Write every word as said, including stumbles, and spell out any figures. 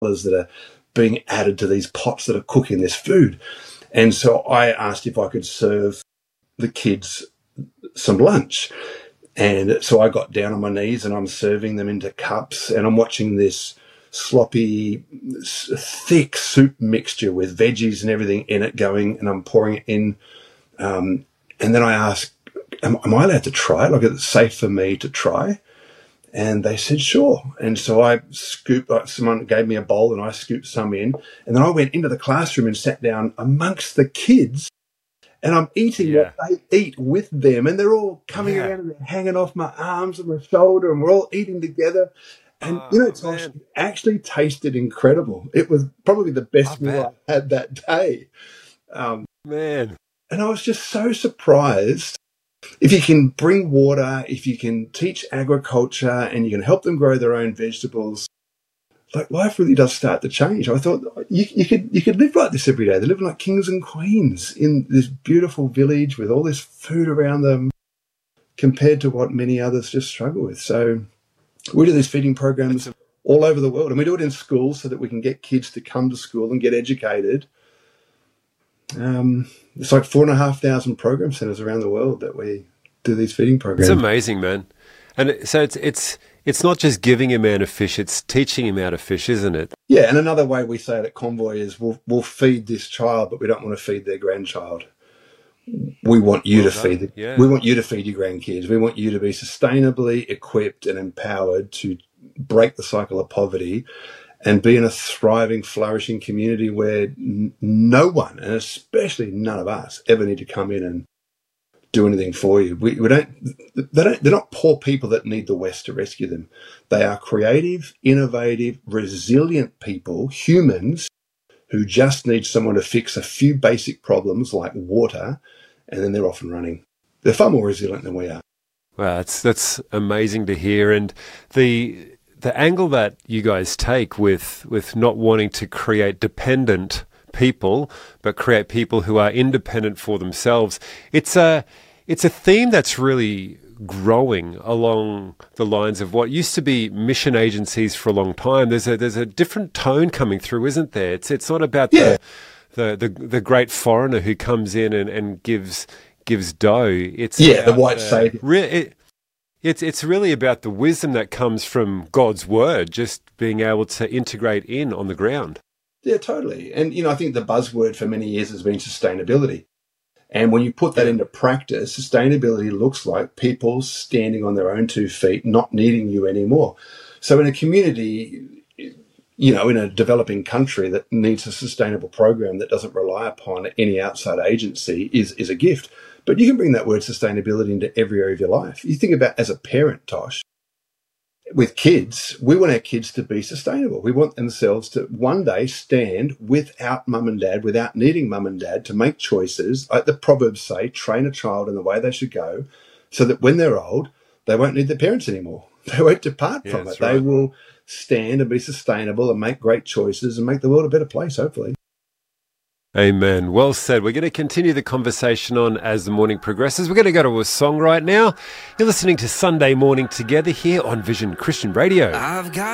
that are being added to these pots that are cooking this food. And so I asked if I could serve the kids some lunch. And so I got down on my knees and I'm serving them into cups, and I'm watching this sloppy, thick soup mixture with veggies and everything in it going, and I'm pouring it in. Um, and then I asked, am, am I allowed to try it? Like, is it safe for me to try? And they said, sure. And so I scooped, like someone gave me a bowl and I scooped some in. And then I went into the classroom and sat down amongst the kids, and I'm eating yeah. what they eat with them. And they're all coming yeah. around and they're hanging off my arms and my shoulder, and we're all eating together. And, oh, you know, Tosh, it actually tasted incredible. It was probably the best I meal I had that day. Um, man. And I was just so surprised. If you can bring water, if you can teach agriculture, and you can help them grow their own vegetables, like, life really does start to change. I thought you, you could you could live like this every day. They're living like kings and queens in this beautiful village with all this food around them, compared to what many others just struggle with. So we do these feeding programs a- all over the world, and we do it in schools so that we can get kids to come to school and get educated. Um, it's like four and a half thousand program centers around the world that we do these feeding programs. It's amazing, man. And so it's it's it's not just giving a man a fish; it's teaching him how to fish, isn't it? Yeah, and another way we say it at Convoy is we'll we'll feed this child, but we don't want to feed their grandchild. We want you well to done. feed the, yeah. we want you to feed your grandkids. We want you to be sustainably equipped and empowered to break the cycle of poverty and be in a thriving, flourishing community where n- no one, and especially none of us, ever need to come in and do anything for you. We, we don't, they don't, they're not poor people that need the West to rescue them. They are creative, innovative, resilient people, humans, who just need someone to fix a few basic problems like water, and then they're off and running. They're far more resilient than we are. Wow, that's, that's amazing to hear. And the... The angle that you guys take with, with not wanting to create dependent people, but create people who are independent for themselves, it's a, it's a theme that's really growing along the lines of what used to be mission agencies for a long time. There's a there's a different tone coming through, isn't there? It's it's not about yeah. the, the the the great foreigner who comes in and, and gives gives dough. It's yeah, the white savior. Re- it, It's it's really about the wisdom that comes from God's word, just being able to integrate in on the ground. Yeah, totally. And, you know, I think the buzzword for many years has been sustainability. And when you put that into practice, sustainability looks like people standing on their own two feet, not needing you anymore. So in a community, you know, in a developing country that needs a sustainable program that doesn't rely upon any outside agency is, is a gift. But you can bring that word sustainability into every area of your life. You think about as a parent, Tosh, with kids, we want our kids to be sustainable. We want themselves to one day stand without mum and dad, without needing mum and dad to make choices. Like the Proverbs say, train a child in the way they should go, so that when they're old, they won't need their parents anymore. They won't depart yeah, from it. Right. They will stand and be sustainable and make great choices and make the world a better place, hopefully. Amen. Well said. We're going to continue the conversation on as the morning progresses. We're going to go to a song right now. You're listening to Sunday Morning Together here on Vision Christian Radio. I've got